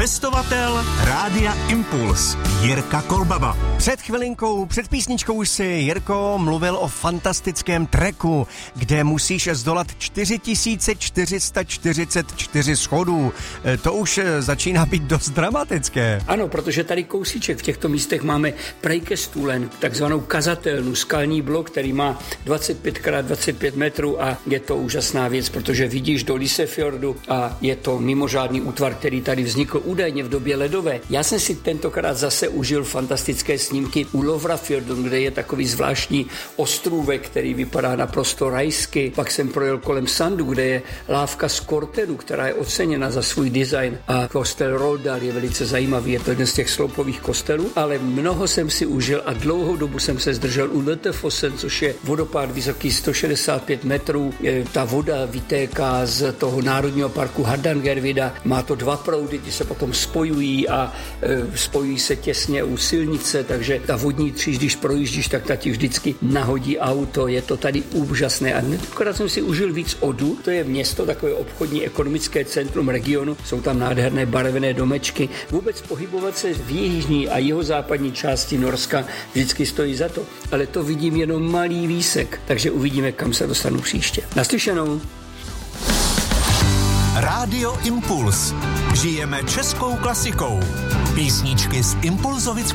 Pestovatel Rádia Impuls Jirka Kolbaba. Před chvilinkou, před písničkou si Jirko mluvil o fantastickém treku, kde musíš zdolat 4444 schodů. To už začíná být dost dramatické. Ano, protože tady kousíček v těchto místech máme Preikestulen, takzvanou kazatelnu, skalní blok, který má 25x25 metrů a je to úžasná věc, protože vidíš do Lysefjordu a je to mimořádný útvar, který tady vznikl údajně v době ledové. Já jsem si tentokrát zase užil fantastické snímky u Lovrafjordu, kde je takový zvláštní ostrůvek, který vypadá naprosto rajsky. Pak jsem projel kolem Sandu, kde je lávka z Kortenu, která je oceněna za svůj design, a kostel Roldal je velice zajímavý, je to jeden z těch sloupových kostelů, ale mnoho jsem si užil a dlouhou dobu jsem se zdržel u Løttefossen, což je vodopád vysoký 165 metrů. Ta voda vytéká z toho národního parku Hardangervidda, má to dva proudy, ty se potom spojují a spojují se těsně u silnice, takže ta vodní tříž, když projíždíš, tak ta ti vždycky nahodí auto, je to tady úžasné. A tentokrát jsem si užil víc Odu, to je město, takové obchodní ekonomické centrum regionu, jsou tam nádherné barevné domečky. Vůbec pohybovat se v jižní a jihozápadní části Norska vždycky stojí za to, ale to vidím jenom malý výsek, takže uvidíme, kam se dostanu příště. Naslyšenou. Rádio Impuls. Žijeme českou klasikou. Písničky z Impulzovic